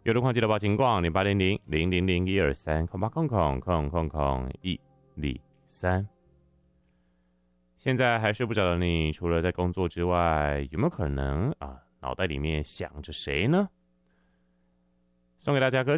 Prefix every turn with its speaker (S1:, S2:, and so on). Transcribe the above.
S1: 有状况记得报警广0800-000-1230800-123。现在还睡不着的你，除了在工作之外，有没有可能脑袋里面想着谁呢？送给大家歌